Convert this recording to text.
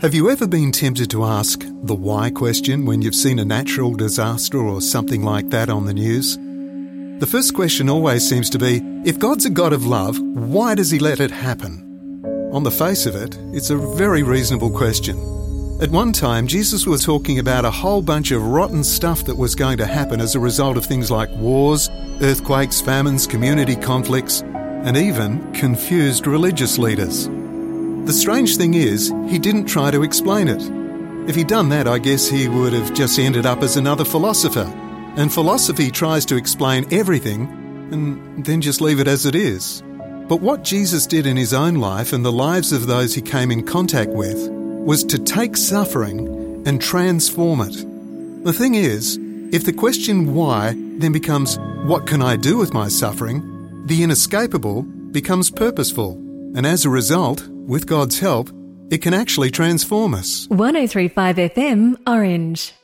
Have you ever been tempted to ask the why question when you've seen a natural disaster or something like that on the news? The first question always seems to be, if God's a God of love, why does he let it happen? On the face of it, it's a very reasonable question. At one time, Jesus was talking about a whole bunch of rotten stuff that was going to happen as a result of things like wars, earthquakes, famines, community conflicts, and even confused religious leaders. The strange thing is, he didn't try to explain it. If he'd done that, I guess he would have just ended up as another philosopher. And philosophy tries to explain everything and then just leave it as it is. But what Jesus did in his own life and the lives of those he came in contact with was to take suffering and transform it. The thing is, if the question why then becomes, what can I do with my suffering, the inescapable becomes purposeful. And as a result, with God's help, it can actually transform us. 103.5 FM, Orange.